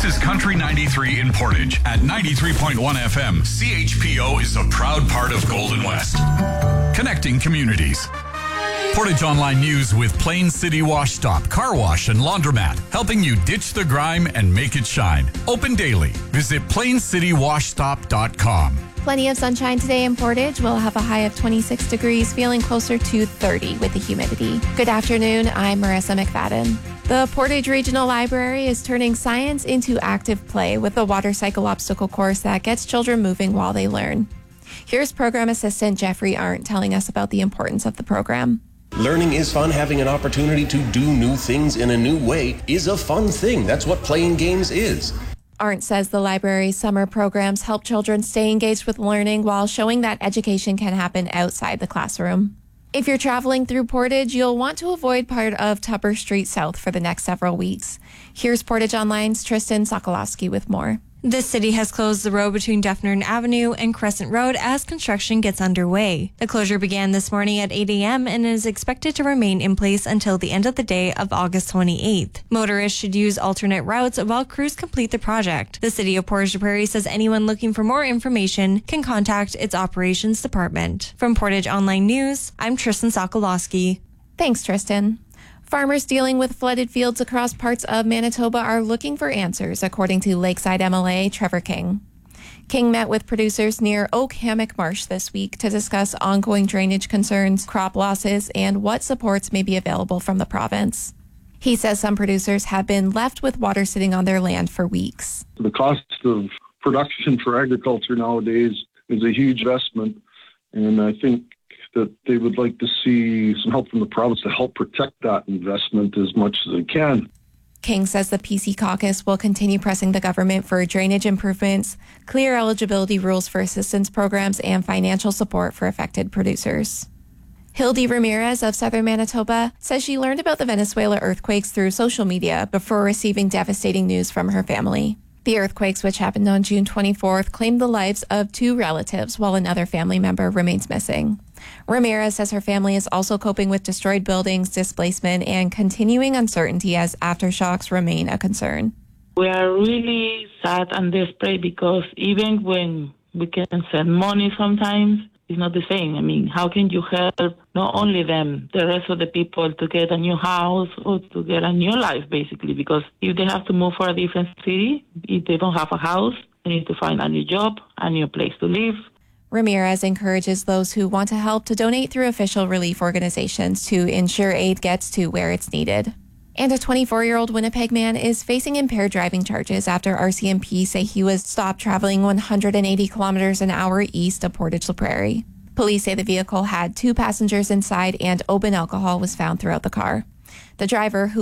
is Country 93 in Portage at 93.1 FM. CHPO is a proud part of Golden West. Connecting communities. Portage Online News with Plain City Wash Stop, Car Wash and Laundromat, helping you ditch the grime and make it shine. Open daily. Visit plaincitywashstop.com. Plenty of sunshine today in Portage. We'll have a high of 26 degrees, feeling closer to 30 with the humidity. Good afternoon. I'm Marissa McFadden. The Portage Regional Library is turning science into active play with the water cycle obstacle course that gets children moving while they learn. Here's Program Assistant Jeffrey Arndt telling us about the importance of the program. Learning is fun. Having an opportunity to do new things in a new way is a fun thing. That's what playing games is. Arndt says the library's summer programs help children stay engaged with learning while showing that education can happen outside the classroom. If you're traveling through Portage, you'll want to avoid part of Tupper Street South for the next several weeks. Here's Portage Online's Tristan Sokolowski with more. The city has closed the road between Dufferin Avenue and Crescent Road as construction gets underway. The closure began this morning at 8 a.m. and is expected to remain in place until the end of the day of August 28th. Motorists should use alternate routes while crews complete the project. The city of Portage la Prairie says anyone looking for more information can contact its operations department. From Portage Online News, I'm Tristan Sokolowski. Thanks, Tristan. Farmers dealing with flooded fields across parts of Manitoba are looking for answers, according to Lakeside MLA Trevor King. King met with producers near Oak Hammock Marsh this week to discuss ongoing drainage concerns, crop losses, and what supports may be available from the province. He says some producers have been left with water sitting on their land for weeks. The cost of production for agriculture nowadays is a huge investment, and I think that they would like to see some help from the province to help protect that investment as much as they can. King says the PC caucus will continue pressing the government for drainage improvements, clear eligibility rules for assistance programs, and financial support for affected producers. Hildy Ramirez of Southern Manitoba says she learned about the Venezuela earthquakes through social media before receiving devastating news from her family. The earthquakes, which happened on June 24th, claimed the lives of 2 relatives while another family member remains missing. Ramirez says her family is also coping with destroyed buildings, displacement, and continuing uncertainty as aftershocks remain a concern. We are really sad and desperate because even when we can send money sometimes, it's not the same. I mean, how can you help not only them, the rest of the people to get a new house or to get a new life, basically? Because if they have to move for a different city, if they don't have a house, they need to find a new job, a new place to live. Ramirez encourages those who want to help to donate through official relief organizations to ensure aid gets to where it's needed. And a 24-year-old Winnipeg man is facing impaired driving charges after RCMP say he was stopped traveling 180 kilometers an hour east of Portage la Prairie. Police say the vehicle had 2 passengers inside and open alcohol was found throughout the car. The driver, who